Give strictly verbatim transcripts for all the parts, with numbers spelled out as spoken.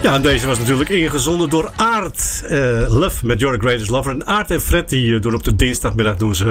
Ja, en deze was natuurlijk ingezonden door Aart. Uh, Love met Your Greatest Lover. En Aart en Fred die uh, doen op de dinsdagmiddag doen ze...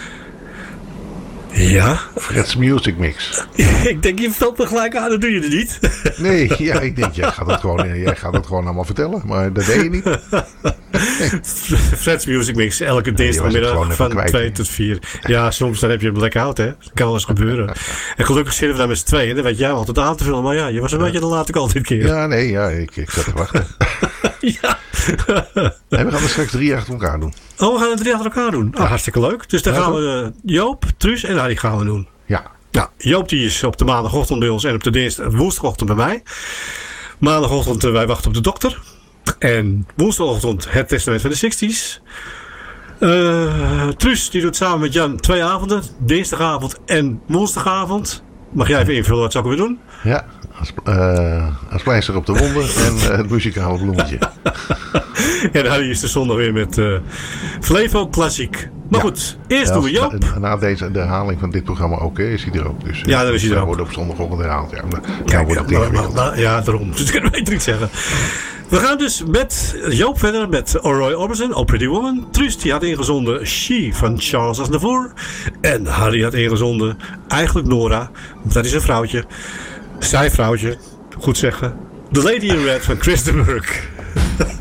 Ja? Fred's Music Mix. Ik denk, je valt me gelijk aan, dat doe je er niet. Nee, ja, ik denk, jij gaat het gewoon, jij gaat het gewoon allemaal vertellen. Maar dat deed je niet. Nee. Fred's Music Mix, elke dinsdagmiddag nee, van twee tot vier. Ja, soms dan heb je een blackout, hè. Dat kan wel eens gebeuren. En gelukkig zitten we daar met z'n tweeën. Dan weet jij altijd aan te vullen. Maar ja, je was een ja. beetje te laat ook al dit keer. Ja, nee, ja, ik, ik zat te wachten. Ja. Nee, we gaan het straks drie achter elkaar doen. Oh, we gaan het drie achter elkaar doen. Oh, hartstikke leuk. Dus dan ja, gaan we uh, Joop, Truus en Harry gaan we doen. Ja. Nou, Joop die is op de maandagochtend bij ons en op de dinsdag, woensdagochtend bij mij. Maandagochtend uh, wij wachten op de dokter. En woensdagochtend het testament van de zestig's. Uh, Truus die doet samen met Jan twee avonden. Dinsdagavond en woensdagavond. Mag jij even invullen wat zou ik weer doen? Ja, als, uh, als pleister op de wonden en uh, het muzikale bloemetje. En Harry is de zondag weer met uh, Flevo Klassiek. Maar ja. goed, eerst ja, doen we Joop. Na, na deze, de herhaling van dit programma ook, hè, is hij er ook. Dus, ja, dan is hij er ook. Wordt op zondagochtend herhaald. Ja, dan, Kijk, wordt het ja, maar, maar, ja, daarom. Dus ik kan beter niet zeggen. We gaan dus met Joop verder met Roy Orbison, Oh Pretty Woman. Truus die had ingezonden She van Charles Aznavour. En Harry had ingezonden eigenlijk Nora, dat is een vrouwtje. Zij vrouwtje, goed zeggen. The Lady in Red van Chris de Burgh.